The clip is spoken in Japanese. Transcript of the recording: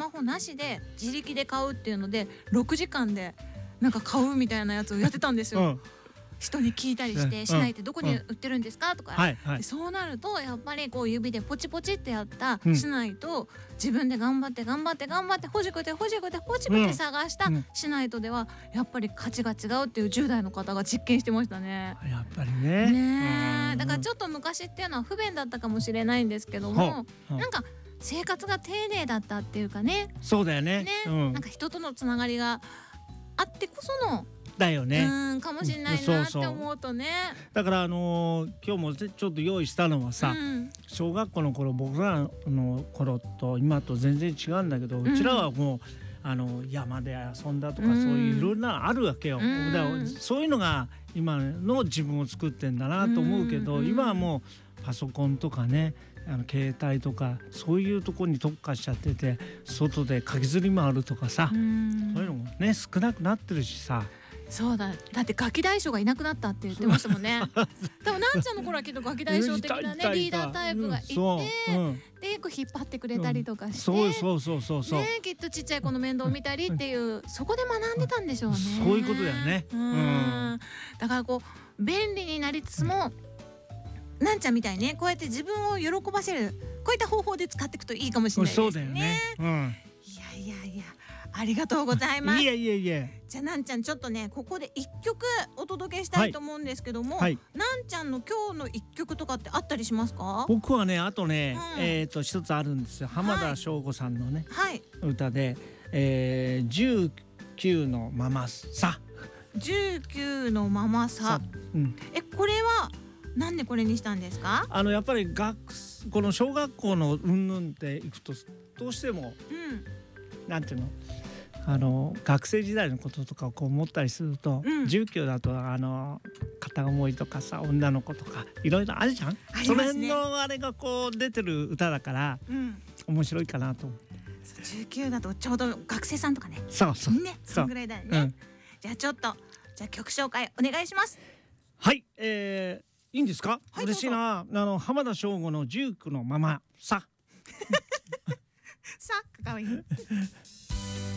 マホなしで自力で買うっていうので6時間でなんか買うみたいなやつをやってたんですよ、人に聞いたりして、市内ってどこに売ってるんですかとか、でそうなるとやっぱりこう指でポチポチってやった市内と、自分で頑張ってほじくて探した市内とではやっぱり価値が違うっていう10代の方が実験してましたね。 やっぱりね。 だからちょっと昔っていうのは不便だったかもしれないんですけども、なんか生活が丁寧だったっていうかね。 そうだよね。 なんか人とのつながりがあってこそのだよね。 かもしれないなって思うとね。 だから今日もちょっと用意したのはさ、小学校の頃僕らの頃と今と全然違うんだけど、うちらはもう山で遊んだとか、そういういろんなあるわけよ。だからそういうのが今の自分を作ってんだなと思うけど、今はもうパソコンとかね、携帯とかそういうところに特化しちゃってて、外でかきずりもあるとかさ、そういうのもね少なくなってるしさ。 そうだってガキ大将がいなくなったって言ってましたもんね。多分なんちゃんの頃はきっとガキ大将的なねリーダータイプがいて、でこう引っ張ってくれたりとかして、そうね、きっとちっちゃい子の面倒を見たりっていう、そこで学んでたんでしょうね。 そういうことだよね。 だからこう便利になりつつも、なんちゃんみたいにねこうやって自分を喜ばせるこういった方法で使っていくといいかもしれないですね。 そうだよね。 いやありがとうございます。 いえ。 じゃあなんちゃんちょっとねここで一曲お届けしたいと思うんですけども、なんちゃんの今日の一曲とかってあったりしますか？ 僕はねあとね、一つあるんですよ。浜田省吾さんのね、歌で、19のままさ。 19のままさ。これはなんでこれにしたんですか？ やっぱりこの小学校のうんぬんっていくとどうしても、なんていうの、学生時代のこととかをこう思ったりすると、19だと片思いとかさ、女の子とかいろいろあるじゃん。その辺のあれがこう出てる歌だから、面白いかなと思って。 19だとちょうど学生さんとかね。 そうね、そのぐらいだよね。じゃあちょっと曲紹介お願いします。 はい、いいんですか？嬉しいな。浜田省吾の19のままさ。 さかわいい。